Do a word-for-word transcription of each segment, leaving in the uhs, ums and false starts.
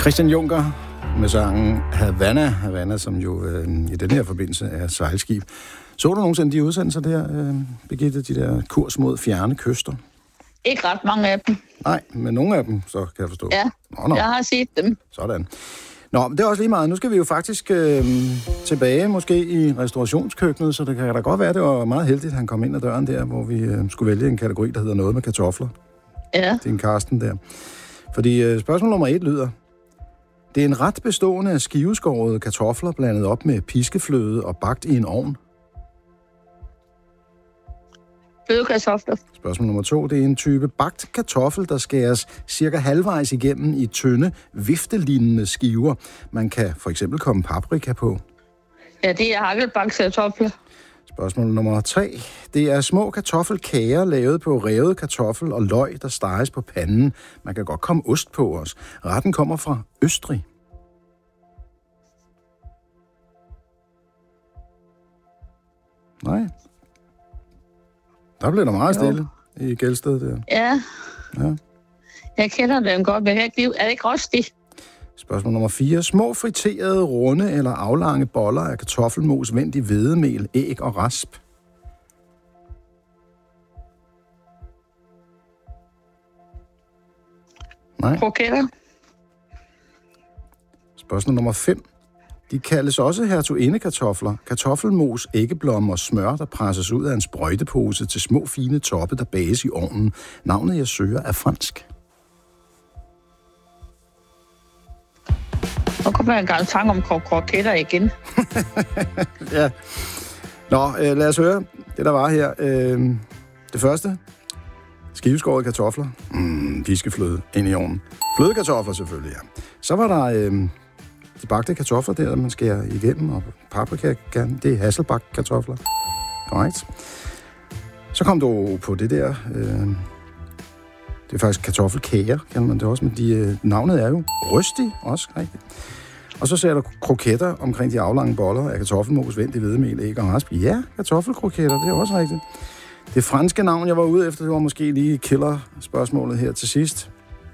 Christian Juncker med sangen Havana, Havana, som jo øh, i den her forbindelse er sejlskib. Så du nogensinde de udsendelser der, øh, Birgitte, de der kurs mod fjerne kyster? Ikke ret mange af dem. Nej, men nogle af dem, så kan jeg forstå. Ja, nå, nå. Jeg har set dem. Sådan. Nå, men det er også lige meget. Nu skal vi jo faktisk øh, tilbage måske i restaurationskøkkenet, så det kan da godt være, det var meget heldigt, at han kom ind ad døren der, hvor vi øh, skulle vælge en kategori, der hedder noget med kartofler. Ja. Det er en Karsten der. Fordi øh, spørgsmål nummer et lyder: det er en ret bestående af skiveskårede kartofler blandet op med piskefløde og bagt i en ovn. Flødekartofler. Spørgsmål nummer to. Det er en type bagt kartoffel, der skæres cirka halvvejs igennem i tynde, viftelignende skiver. Man kan for eksempel komme paprika på. Ja, det er hakkelbakskartofler. Spørgsmål nummer tre. Det er små kartoffelkager lavet på revet kartoffel og løg, der steges på panden. Man kan godt komme ost på os. Retten kommer fra Østrig. Nej. Der blev der meget stille jo. I Gelsted der. Ja. Ja. Jeg kender dem godt, men jeg kan ikke lide. Er det ikke rostigt? Spørgsmål nummer fire. Små friterede, runde eller aflange boller af kartoffelmos vendt i hvedemel, æg og rasp. Nej. Kroketter. Spørgsmål nummer fem. De kaldes også hertugindekartofler, kartoffelmos, æggeblommer og smør, der presses ud af en sprøjtepose til små fine toppe, der bages i ovnen. Navnet, jeg søger, er fransk. Nu kommer jeg en gang tanke om kroketter igen. Ja. Nå, øh, lad os høre det, der var her. Øh, det første. Skiveskårede kartofler. Mm, piskefløde ind i ovnen. Flødekartofler selvfølgelig, ja. Så var der øh, de bagte kartofler der, man skærer igennem, og paprika, det er hasselbagt kartofler. Korrekt. Så kom du på det der. Øh, det er faktisk kartoffelkager, kan man det også, men de, øh, navnet er jo røstig også, rigtigt. Og så ser du kroketter omkring de aflange boller af kartoffelmos, vendt i hvedemel, æg og rasp. Ja, kartoffelkroketter, det er også rigtigt. Det franske navn, jeg var ude efter, det var måske lige killer-spørgsmålet her til sidst.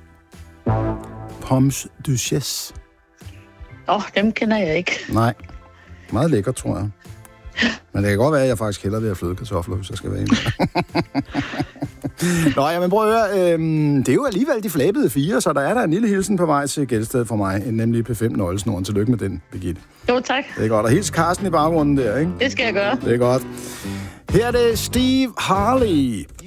Pommes duchesse. Åh, oh, dem kender jeg ikke. Nej, meget lækkert, tror jeg. Men det kan godt være, at jeg faktisk hellere vil have flødekartofler, hvis jeg skal være enig. Nå, ja, men prøv at høre. Øhm, det er jo alligevel de flabede fire, så der er der en lille hilsen på vej til Gelsted for mig, nemlig P fem nøglesnoren. Tillykke med den, Birgitte. Jo, tak. Det er godt. Og hils Karsten i baggrunden der, ikke? Det skal jeg gøre. Det er godt. Her er det Steve Harley.